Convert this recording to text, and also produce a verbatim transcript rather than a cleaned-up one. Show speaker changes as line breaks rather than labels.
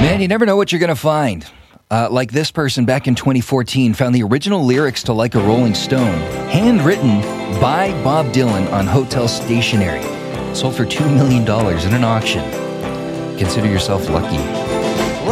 Man, you never know what you're going to find. Uh, like this person back in twenty fourteen found the original lyrics to Like a Rolling Stone, handwritten by Bob Dylan on hotel stationery. Sold for two million dollars in an auction. Consider yourself lucky.